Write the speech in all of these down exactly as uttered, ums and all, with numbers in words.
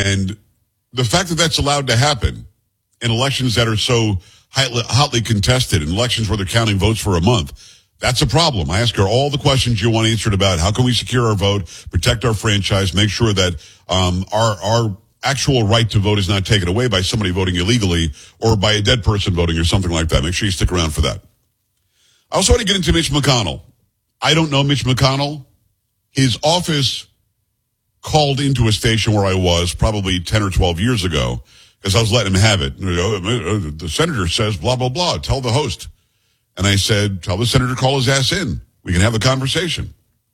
And the fact that that's allowed to happen in elections that are so hotly, hotly contested, in elections where they're counting votes for a month, that's a problem. I ask her all the questions you want answered about how can we secure our vote, protect our franchise, make sure that um, our our actual right to vote is not taken away by somebody voting illegally or by a dead person voting or something like that. Make sure you stick around for that. I also want to get into Mitch McConnell. I don't know Mitch McConnell. His office called into a station where I was probably ten or twelve years ago because I was letting him have it. You know, the senator says blah, blah, blah. Tell the host. And I said, tell the senator to call his ass in. We can have the conversation,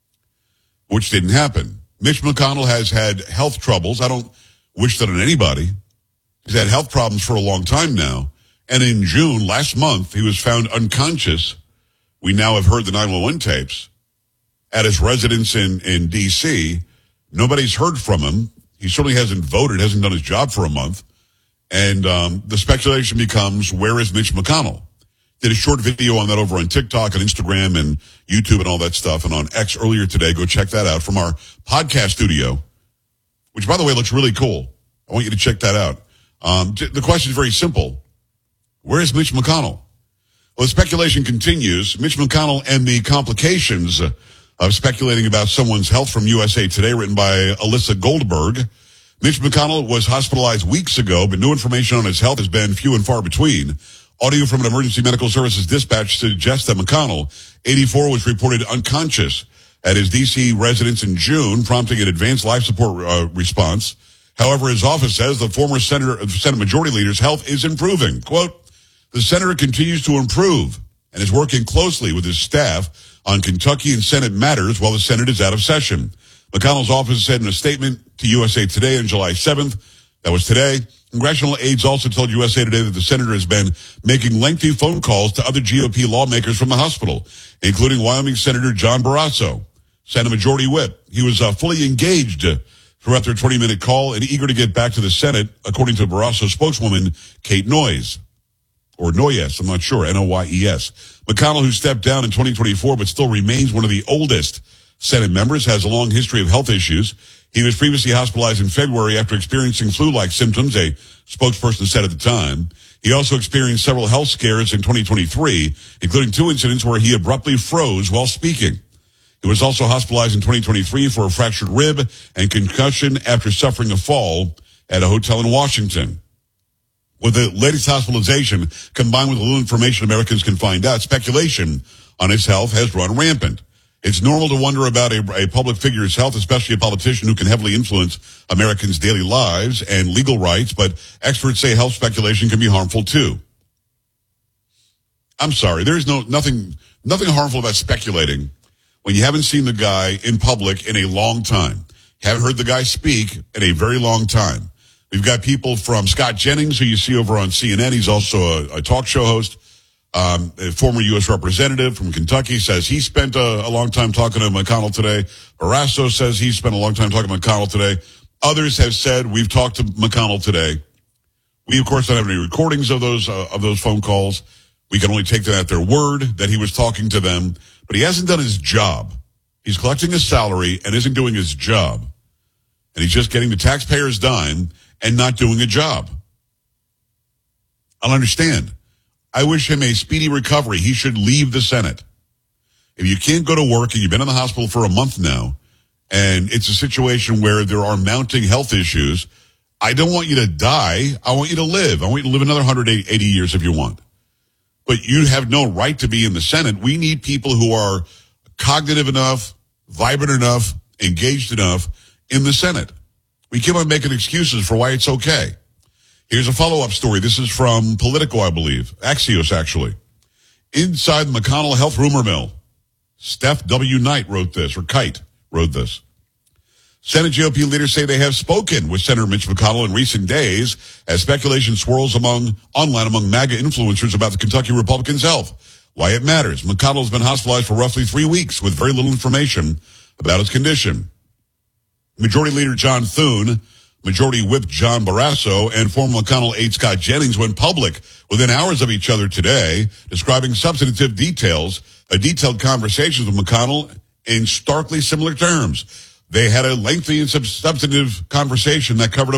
which didn't happen. Mitch McConnell has had health troubles. I don't wish that on anybody. He's had health problems for a long time now. And in June, last month, he was found unconscious. We now have heard the nine one one tapes at his residence in, in D C. Nobody's heard from him. He certainly hasn't voted, hasn't done his job for a month. And um, the speculation becomes, where is Mitch McConnell? Did a short video on that over on TikTok and Instagram and YouTube and all that stuff, and on X earlier today. Go check that out from our podcast studio, which, by the way, looks really cool. I want you to check that out. Um, the question is very simple. Where is Mitch McConnell? Well, the speculation continues. Mitch McConnell and the complications of speculating about someone's health from U S A Today, written by Alyssa Goldberg. Mitch McConnell was hospitalized weeks ago, but new information on his health has been few and far between. Audio from an emergency medical services dispatch suggests that McConnell, eighty-four, was reported unconscious at his D C residence in June, prompting an advanced life support uh, response. However, his office says the former Senator, Senate Majority Leader's health is improving. Quote, the senator continues to improve and is working closely with his staff on Kentucky and Senate matters while the Senate is out of session. McConnell's office said in a statement to U S A Today on July seventh, that was today, congressional aides also told U S A Today that the senator has been making lengthy phone calls to other G O P lawmakers from the hospital, including Wyoming Senator John Barrasso, Senate Majority Whip. He was uh, fully engaged uh, throughout their twenty-minute call and eager to get back to the Senate, according to Barrasso spokeswoman Kate Noyes, or Noyes, I'm not sure, N O Y E S. McConnell, who stepped down in twenty twenty-four but still remains one of the oldest Senate members, has a long history of health issues. He was previously hospitalized in February after experiencing flu-like symptoms, a spokesperson said at the time. He also experienced several health scares in twenty twenty-three, including two incidents where he abruptly froze while speaking. He was also hospitalized in twenty twenty-three for a fractured rib and concussion after suffering a fall at a hotel in Washington. With the latest hospitalization, combined with the little information Americans can find out, speculation on his health has run rampant. It's normal to wonder about a, a public figure's health, especially a politician who can heavily influence Americans' daily lives and legal rights, but experts say health speculation can be harmful too. I'm sorry, there's no nothing nothing harmful about speculating when you haven't seen the guy in public in a long time. Haven't heard the guy speak in a very long time. We've got people from Scott Jennings, who you see over on C N N. He's also a, a talk show host. Um, a former U S representative from Kentucky says he spent a, a long time talking to McConnell today. Barrasso says he spent a long time talking to McConnell today. Others have said we've talked to McConnell today. We, of course, don't have any recordings of those uh, of those phone calls. We can only take them at their word that he was talking to them. But he hasn't done his job. He's collecting his salary and isn't doing his job. And he's just getting the taxpayers' dime and not doing a job. I'll understand. I wish him a speedy recovery. He should leave the Senate. If you can't go to work and you've been in the hospital for a month now, and it's a situation where there are mounting health issues, I don't want you to die. I want you to live. I want you to live another one hundred eighty years if you want. But you have no right to be in the Senate. We need people who are cognitive enough, vibrant enough, engaged enough in the Senate. We keep on making excuses for why it's okay. Here's a follow-up story. This is from Politico, I believe. Axios, actually. Inside the McConnell health rumor mill, Steph W. Knight wrote this, or Kite wrote this. Senate G O P leaders say they have spoken with Senator Mitch McConnell in recent days as speculation swirls among online among MAGA influencers about the Kentucky Republicans' health. Why it matters. McConnell has been hospitalized for roughly three weeks with very little information about his condition. Majority Leader John Thune, Majority Whip John Barrasso, and former McConnell aide Scott Jennings went public within hours of each other today, describing substantive details, a detailed conversations with McConnell in starkly similar terms. They had a lengthy and substantive conversation that covered